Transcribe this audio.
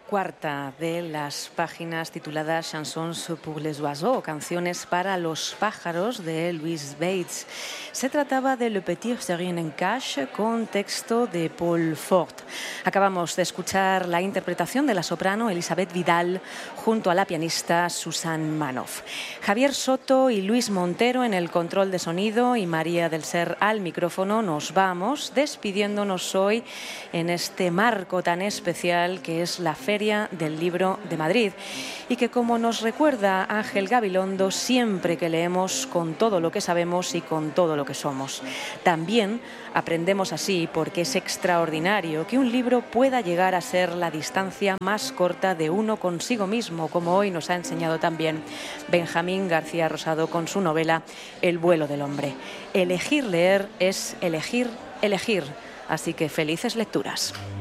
cuarta de las páginas tituladas Chansons pour les oiseaux, canciones para los pájaros, de Louise Bates. Se trataba de Le Petit Serien en Cache, con texto de Paul Fort. Acabamos de escuchar la interpretación de la soprano Elisabeth Vidal junto a la pianista Susan Manoff. Javier Soto y Luis Montero en el control de sonido y María del Ser al micrófono. Nos vamos despidiéndonos hoy en este marco tan especial que es la Feria del Libro de Madrid, y que, como nos recuerda Ángel Gabilondo, siempre que leemos con todo lo que sabemos y con todo lo que somos. También aprendemos así, porque es extraordinario que un libro pueda llegar a ser la distancia más corta de uno consigo mismo, como hoy nos ha enseñado también Benjamín García Rosado con su novela El vuelo del hombre. Elegir leer es elegir elegir, así que felices lecturas.